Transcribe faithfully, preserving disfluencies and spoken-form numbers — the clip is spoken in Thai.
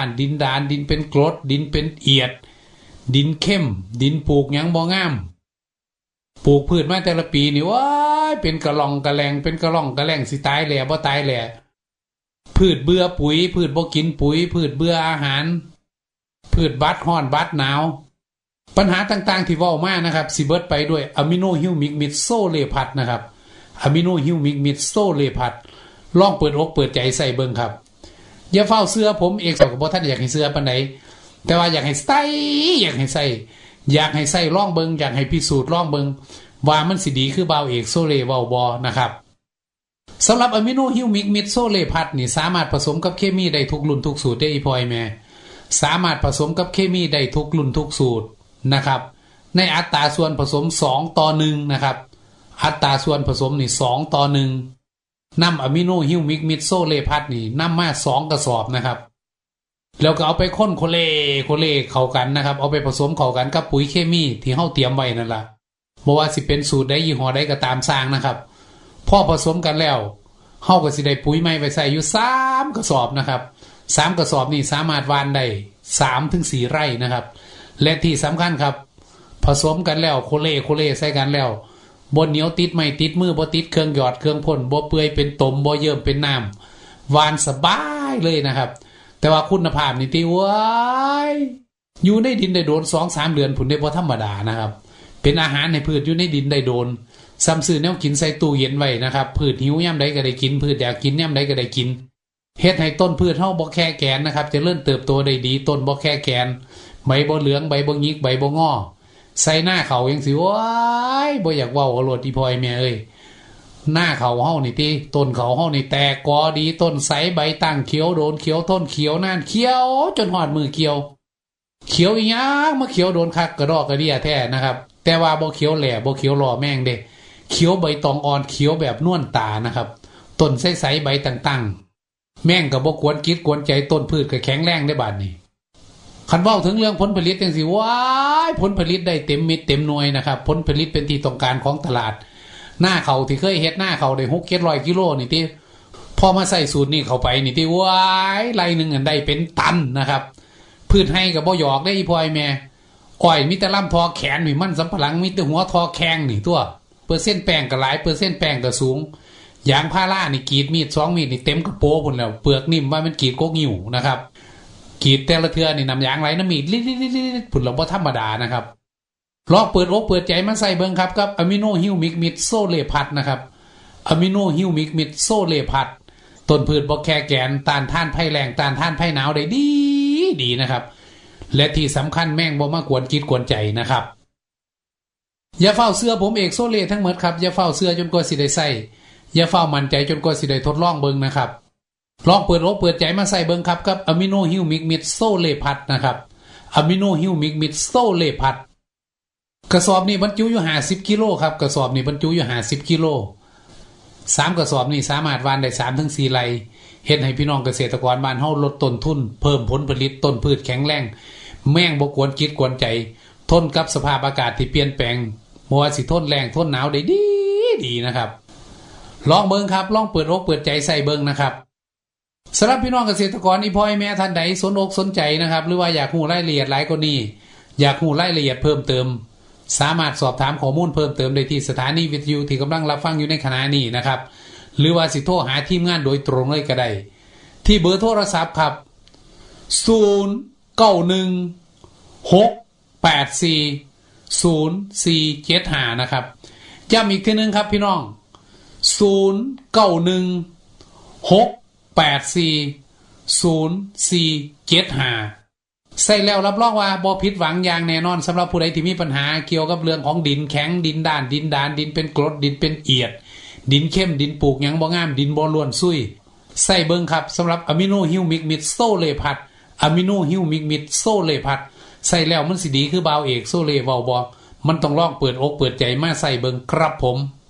านดินดานดินเป็นกรดดินเป็นเอียดดินเข้มดินปลูกหยังบ่งามปลูกพืชมาแต่ละปีนี่ว้ายเป็นกระหล่องกระแลงเป็นกระหล่องกระแลงสิตายแหล่บ่ตายแหล่พืชเบื่อปุ๋ยพืชบ่กินปุ๋ยพืชเบื่ออาหารพืชบัดร้อนบัดหนาวปัญหาต่างๆที่เว้ามานะครับสิเบิดไปด้วยอะมิโนฮิวมิกมิดโซเลพัดนะครับอะมิโนฮิวมิกมิดโซเลพัดลองเปิดอกเปิดใจใส่เบิ่งครับอย่าเฝ้าเสื้อผมเอกสาวก็บ่ทันอยากให้เสื้อปานใดแต่ว่าอยากให้ใส่อยากให้ใส่อยากให้ใส่ลองเบิ่งอยากให้พิสูจน์ลองเบิ่งว่ามันสิดีคือบ่าวเอกโซเลเว้าบ่นะครับสำหรับอะมิโนฮิวมิกมิดโซเลพัดนี่สามารถผสมกับเคมีได้ทุกรุ่นทุกสูตรได้อีพอยแม่สามารถผสมกับเคมีได้ทุกรุ่นทุกสูตรนะครับในอัตราส่วนผสมสองต่อหนึ่งนะครับอัตราส่วนผสมนี่สองต่อหนึ่งนำอะมิโนฮิวมิกมิดโซเลพัดนี่นำมาสองกระสอบนะครับแล้วก็เอาไปค้นโคเลโคเลเข้ากันนะครับเอาไปผสมเข้ากันกับปุ๋ยเคมีที่เฮาเตรียมไว้นั่นล่ะบ่ว่าสิเป็นสูตรใดยี่ห้อใดก็ตามสร้างนะครับพอผสมกันแล้วเฮาก็สิได้ปุ๋ยใหม่ไปใส่อยู่สามกระสอบนะครับสามกระสอบนี่สามารถหว่านได้ สามถึงสี่ ไร่นะครับและที่สำคัญครับผสมกันแล้วโคเลโคเลใส่กันแล้วบ่เหนียวติดไม่ติดมือบ่ติดเครื่องหยอดเครื่องพ่นบ่เปื่อยเป็นตมบ่เยิ้มเป็นน้ำหวานสบายเลยนะครับแต่ว่าคุณภาพนี่ติว้ายอยู่ในดินได้โดน สองถึงสาม เดือนผลได้บ่ธรรมดานะครับเป็นอาหารให้พืชอยู่ในดินได้โดนซ้ำซื้อแนวกินใส่ตู้เย็นไว้นะครับพืชหิวยามใดก็ได้กินพืชอยากกินยามใดก็ได้กินเฮ็ดให้ต้นพืชเฮาบ่แค่แกนนะครับจะเริ่มเติบโตได้ดีต้นบ่แค่แกนใบบ่เหลืองใบบ่หงิกใบบ่งอใส่หน้าเขาจังสิว้ายบ่อยากเว้าเอาโลดอีพ่อยแม่เอ้ยหน้าเขาเฮานี่ติต้นเขาเฮานี่แตกกอดีต้นใสใบตั้งเขียวโดนเขียวต้นเขียวนานเขียวจนฮอดมือเขียวเขียวอีหยังมาเขียวโดนคักกระดอกกระเดี่ยแท้นะครับแต่ว่าบ่เขียวแหล่บ่เขียวหล่อแม่งเด้เขียวใบตองอ่อนเขียวแบบนวลตานะครับต้นใสๆใบต่างๆแม่งก็บ่กวนคิดกวนใจต้นพืชก็แข็งแรงได้บาดนี้คันเว้าถึงเรื่องผลผลิตจังซี่ว้ายผลผลิตได้เต็มเม็ดเต็มหน่วยนะครับผลผลิตเป็นที่ต้องการของตลาดหน้าเขาที่เคยเฮ็ดหน้าเขาได้หกถึงเจ็ดร้อยกิโลนี่ติพอมาใส่สูตรนี้เข้าไปนี่ติว้ายไร่นึงอันได้เป็นตันนะครับพืชให้ก็บ่หยอกได้อีพ่อยแม่อ้อยมีแต่ลำทอแขนนี่มันสำปะหลังมีแต่หัวทอแข้งนี่ตัวเปอร์เซ็นต์แป้งก็หลายเปอร์เซ็นต์แป้งก็สูงยางพารานี่กรีดมีดสองมีดนี่เต็มกระโปงพุ่นแล้วเปลือกนิ่มว่ามันกรีดกกหิวนะครับกรีดแต่ละเทื่อนี่น้ำยางไหลน้ำมีดลิดๆๆพุ่นแล้วบ่ธรรมดานะครับลองเปิดอกเปิดใจมาใส่เบิ่งครับกับอะมิโนฮิวมิกมิดโซเลพัดนะครับอะมิโนฮิวมิกมิดโซเลพัดต้นพืชบ่แค่แกนต้านทานภัยแล้งต้านทานภัยหนาวได้ดีดีนะครับและที่สำคัญแม่งบ่มากวนคิดกวนใจนะครับอย่าเฝ้าเสื้อผมเอกโซเลทั้งหมดครับอย่าเฝ้าเสื้อจนกว่าสิได้ใส่อย่าเฝ้ามั่นใจจนกว่าสิได้ทดลองเบิ่งนะครับลองเปิดอกเปิดใจมาใส่เบิ่งครับกับอะมิโนฮิวมิกมิดโซเลพัดนะครับอะมิโนฮิวมิกมิดโซเลพัดกระสอบนี้บรรจุอยู่ห้าสิบกิโลครับกระสอบนี้บรรจุอยู่ห้าสิบกิโลสามกระสอบนี้สามารถหว่านได้ สามถึงสี่ ไร่เฮ็ดให้พี่น้องเกษตรกรบ้านเฮาลดต้นทุนเพิ่มผลผลิตต้นพืชแข็งแรงแม่งบ่กวนคิดกวนใจทนกับสภาพอากาศที่เปลี่ยนแปลงบ่ว่าสิทนแรงทนหนาวได้ดีดีนะครับลองเบิ่งครับลองเปิดอกเปิดใจใส่เบิ่งนะครับสำหรับพี่น้องเกษตรกรอีพ่อแม่ท่านใดสนอกสนใจนะครับหรือว่าอยากรู้รายละเอียดหลายกว่านี้อยากรู้รายละเอียดเพิ่มเติมสามารถสอบถามข้อมูลเพิ่มเติมได้ที่สถานีวิทยุที่กำลังรับฟังอยู่ในขณะนี้นะครับหรือว่าสิโทรหาทีมงานโดยตรงเลยก็ได้ที่เบอร์โทรศัพท์ครับศูนย์ เก้า หนึ่ง หก แปด สี่ ศูนย์ สี่ เจ็ด ห้านะครับย้ำอีกทีนึงครับพี่น้องศูนย์ เก้า หนึ่ง หก แปด สี่ ศูนย์ สี่ เจ็ด ห้าใส่แล้วรับรองว่าบ่ผิดหวังอย่างแน่นอนสำหรับผู้ใดที่มีปัญหาเกี่ยวกับเรื่องของดินแข็งดินด้านดินดานดินเป็นกรดดินเป็นเอียดดินเข้มดินปลูกหยังบ่งามดินบ่ล้วนซุยใส่เบิ่งครับสำหรับอะมิโนฮิวมิกมิดโซเลพัดอะมิโนฮิวมิกมิดโซเลพัดใส่แล้วมันสิดีคือบ่าวเอกโซเลเว้าบ่มันต้องลองเปิดอกเปิดใจมาใส่เบิ่งครับผม